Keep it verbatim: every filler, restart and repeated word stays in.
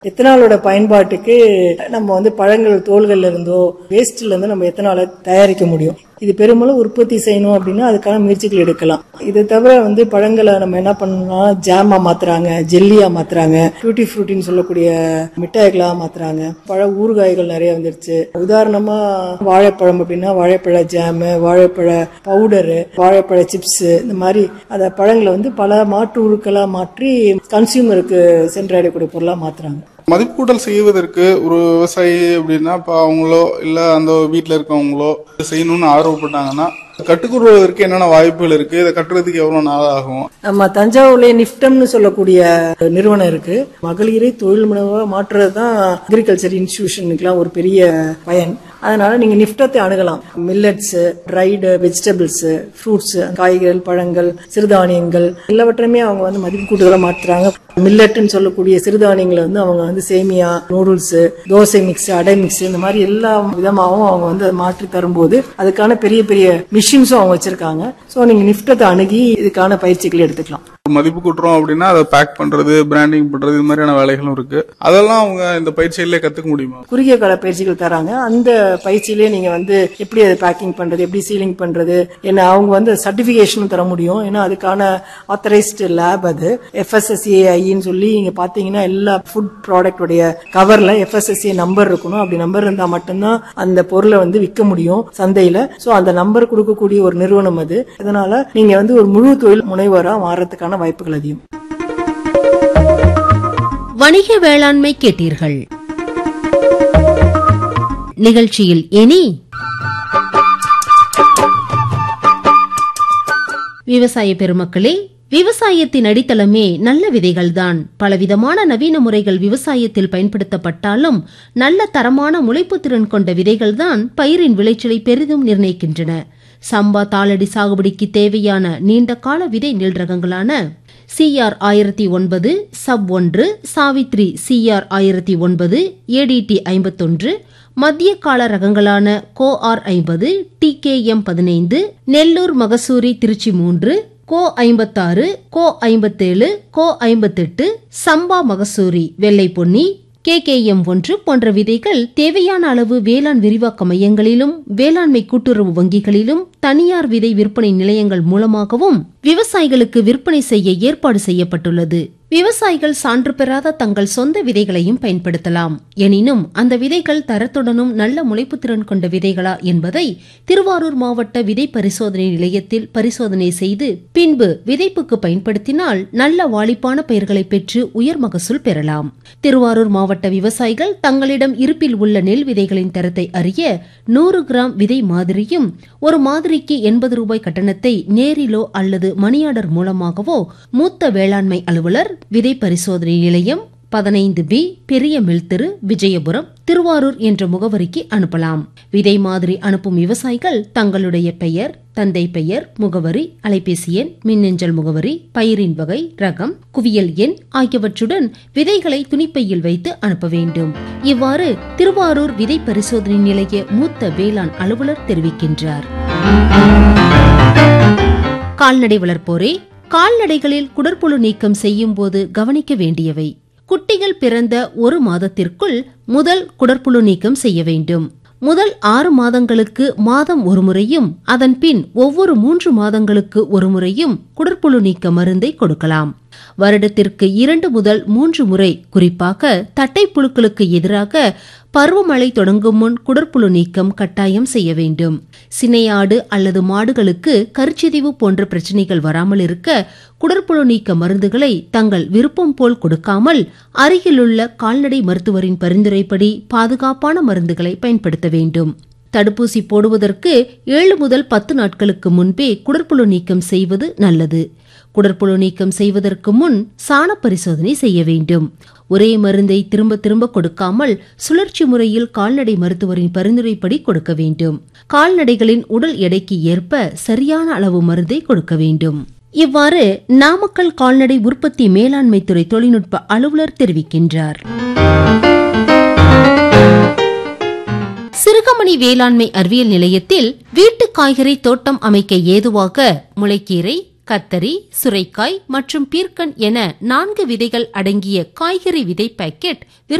எத்தனாலோட பயன்பாட்டுக்கு நம்ம வந்து பழங்கள் தோல்கள்ல இருந்தோ வேஸ்ட்ல இருந்து நம்ம எத்தனால தயாரிக்க முடியும். இது பெரும்பாலும் உற்பத்தி செய்யணும் அப்படின்னா அதுக்கான முயற்சிகள் எடுக்கலாம். இதை தவிர வந்து பழங்களை நம்ம என்ன பண்ணணும்னா ஜாமா மாத்துறாங்க, ஜெல்லியா மாத்துறாங்க, டியூட்டி ஃப்ரூட்டின்னு சொல்லக்கூடிய மிட்டாய்களா மாத்துறாங்க. பழ ஊறுகாய்கள் நிறைய வந்துருச்சு. உதாரணமா வாழைப்பழம் அப்படின்னா வாழைப்பழ ஜாமு, வாழைப்பழ பவுடரு, வாழைப்பழ சிப்ஸ், இந்த மாதிரி அந்த பழங்களை வந்து பல மாற்று உருக்களா மாற்றி கன்சியூமருக்கு சென்றடையக்கூடிய பொருளா மாத்துறாங்க. மதிப்பு கூட்டல் செய்வதற்கு ஒரு விவசாயி அப்படின்னா இப்ப அவங்களோ இல்ல அந்த வீட்டுல இருக்கவங்களோ செய்யணும்னு ஆர்வப்பட்டாங்கன்னா கட்டுக்குறுவதற்கு என்னென்ன வாய்ப்புகள் இருக்கு, இதை கட்டுறதுக்கு எவ்வளவு நாள் ஆகும்? நம்ம தஞ்சாவூர்ல நிப்டம்னு சொல்லக்கூடிய நிறுவனம் இருக்கு. மகளிரை தொழில் முனைவா மாற்றுறதுதான் அக்ரிகல்ச்சர் இன்ஸ்டிடியூஷனுக்குலாம் ஒரு பெரிய பயன். அதனால நீங்க நிப்டத்தை அணுகலாம். மில்லட்ஸ், ட்ரைடு வெஜிடபிள்ஸ், ஃப்ரூட்ஸ், காய்கறிகள், பழங்கள், சிறுதானியங்கள் எல்லாவற்றையுமே அவங்க வந்து மதிப்பு கூட்டுதலா மாற்றுறாங்க. மில்லட்னு சொல்லக்கூடிய சிறுதானியங்களை வந்து அவங்க வந்து சேமியா, நூடுல்ஸ், தோசை மிக்ஸ், அடை மிக்ஸ், இந்த மாதிரி எல்லா விதமாகவும் அவங்க வந்து மாற்றி தரும்போது அதுக்கான பெரிய பெரிய மிஷின்ஸும் அவங்க வச்சிருக்காங்க. சோ நீங்க நிப்டத்தை அணுகி இதுக்கான பயிற்சிகளை எடுத்துக்கலாம். மதிப்பு கூட்டுறோம் அப்படின்னா அதை பேக் பண்றது, பிராண்டிங் பண்றது, இது மாதிரியான வேலைகளும் இருக்கு. அதெல்லாம் அவங்க இந்த பயிற்சியிலே கத்துக்க முடியுமா? குறுகிய கால பயிற்சிகள் தராங்க. அந்த பயிற்சியிலே நீங்க வந்து எப்படி அதை பேக்கிங் பண்றது, எப்படி சீலிங் பண்றது, ஏன்னா அவங்க வந்து சர்டிபிகேஷனும் தர முடியும். ஏன்னா அதுக்கான ஆத்தரைஸ்டு லேப் அது எஃப் எஸ் எஸ் ஏ ஐன்னு சொல்லி நீங்க பாத்தீங்கன்னா எல்லா ஃபுட் ப்ராடக்ட் உடைய கவர்ல F S S A number இருக்கணும். அப்படி நம்பர் இருந்தா மட்டும்தான் அந்த பொருளை வந்து விற்க முடியும் சந்தையில. சோ அந்த நம்பர் கொடுக்கக்கூடிய ஒரு நிறுவனம் அது. அதனால நீங்க வந்து ஒரு முழு தொழில் முனைவரா மாறதுக்கான வாய்ப்புகள் அதிகம். வணிக வேளாண்மை கேட்டீர்கள். நிகழ்ச்சியில் இனி விவசாய பெருமக்களே, விவசாயத்தின் அடித்தளமே நல்ல விதைகள்தான். பலவிதமான நவீன முறைகள் விவசாயத்தில் பயன்படுத்தப்பட்டாலும் நல்ல தரமான முளைப்பு திறன் கொண்ட விதைகள்தான் பயிரின் விளைச்சலை பெரிதும் நிர்ணயிக்கின்றன. சம்பா தாளடி சாகுபடிக்கு தேவையான நீண்ட கால விதை நெல் ரகங்களான சிஆர் ஆயிரத்தி ஒன்பது, சப் ஒன்று, சாவித்ரி சிஆர் ஆயிரத்தி ஒன்பது, ஏடிடி ஐம்பத்தொன்று, மத்திய கால ரகங்களான கோ ஆர் ஐம்பது, டி கே எம் பதினைந்து, நெல்லூர் மகசூரி திருச்சி மூன்று, கோ ஐம்பத்தாறு, கோ ஐம்பத்தேழு, கோ ஐம்பத்தெட்டு, சம்பா மகசூரி வெள்ளை பொன்னி, கே கே எம் ஒன்று போன்ற விதைகள் தேவையான அளவு வேளாண் விரிவாக்க மையங்களிலும் வேளாண்மை கூட்டுறவு வங்கிகளிலும் தனியார் விதை விற்பனை நிலையங்கள் மூலமாகவும் விவசாயிகளுக்கு விற்பனை செய்ய ஏற்பாடு செய்யப்பட்டுள்ளது. விவசாயிகள் சான்று பெறாத தங்கள் சொந்த விதைகளையும் பயன்படுத்தலாம். எனினும் அந்த விதைகள் தரத்துடனும் நல்ல முளைப்பு திறன் கொண்ட விதைகளா என்பதை திருவாரூர் மாவட்ட விதை பரிசோதனை நிலையத்தில் பரிசோதனை செய்து பின்பு விதைப்புக்கு பயன்படுத்தினால் நல்ல வாளிப்பான பயிர்களை பெற்று உயர் மகசூல் பெறலாம். திருவாரூர் மாவட்ட விவசாயிகள் தங்களிடம் இருப்பில் உள்ள நெல் விதைகளின் தரத்தை அறிய நூறு கிராம் விதை மாதிரியும் ஒரு மாதிரிக்கு எண்பது ரூபாய் கட்டணத்தை நேரிலோ அல்லது மணியார்டர் மூலமாகவோ மூத்த வேளாண்மை அலுவலர், விதை பரிசோதனை நிலையம், பதினைந்து பி, பெரிய மில்திரு, விஜயபுரம், திருவாரூர் என்ற முகவரிக்கு அனுப்பலாம். விதை மாதிரி அனுப்பும் விவசாயிகள் தங்களுடைய பெயர், தந்தை பெயர், முகவரி, அலைபேசி எண், மின்னஞ்சல் முகவரி, பயிரின் வகை, ரகம், குவியல் எண் ஆகியவற்றுடன் விதைகளை துணிப்பையில் வைத்து அனுப்ப வேண்டும். இவ்வாறு திருவாரூர் விதை பரிசோதனை நிலைய மூத்த வேளாண் அலுவலர் தெரிவிக்கின்றார். கால்நடை வளர்ப்போரே, கால்நடைகளில் குடற்புழு நீக்கம் செய்யும் போது கவனிக்க வேண்டியவை: குட்டிகள் பிறந்த ஒரு மாதத்திற்குள் முதல் குடற்புழு நீக்கம் செய்ய வேண்டும். முதல் ஆறு மாதங்களுக்கு மாதம் ஒரு முறையும் அதன் பின் ஒவ்வொரு மூன்று மாதங்களுக்கு ஒரு முறையும் குடற்புழு நீக்க மருந்தை கொடுக்கலாம். வருடத்திற்கு இரண்டு முதல் மூன்று முறை, குறிப்பாக தட்டை புழுக்களுக்கு எதிராக பருவமழை தொடங்கும் முன் குடற்புழு நீக்கம் கட்டாயம் செய்ய வேண்டும். சினையாடு அல்லது மாடுகளுக்கு கருச்சிதைவு போன்ற பிரச்சனைகள் வராமல் இருக்க குடற்புழு நீக்க மருந்துகளை தங்கள் விருப்பம் போல் கொடுக்காமல் அருகிலுள்ள கால்நடை மருத்துவரின் பரிந்துரைப்படி பாதுகாப்பான மருந்துகளை பயன்படுத்த வேண்டும். தடுப்பூசி போடுவதற்கு ஏழு முதல் பத்து நாட்களுக்கு முன்பே குடற்புழு நீக்கம் செய்வது நல்லது. குடற்புழு நீக்கம் செய்வதற்கு முன் சாண பரிசோதனை செய்ய வேண்டும். ஒரே மருந்தை திரும்ப திரும்ப கொடுக்காமல் சுழற்சி முறையில் கால்நடை மருத்துவரின் பரிந்துரைப்படி கொடுக்க வேண்டும். கால்நடைகளின் உடல் எடைக்கு ஏற்ப சரியான அளவு மருந்தை கொடுக்க வேண்டும். இவ்வாறு நாமக்கல் கால்நடை உற்பத்தி மேலாண்மை துறை தொழில்நுட்ப அலுவலர் தெரிவிக்கின்றார். சிறுகமணி வேளாண்மை அறிவியல் நிலையத்தில் வீட்டு காய்கறி தோட்டம் அமைக்க ஏதுவாக முளைக்கீரை, கத்தரி, சுரைக்காய் மற்றும் பீர்க்கன் என நான்கு விதைகள் அடங்கிய காய்கறி விதை பாக்கெட்